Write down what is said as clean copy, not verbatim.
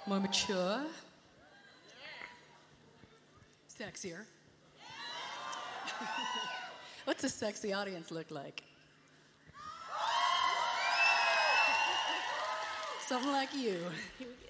More mature? Sexier? What's a sexy audience look like? Something like you.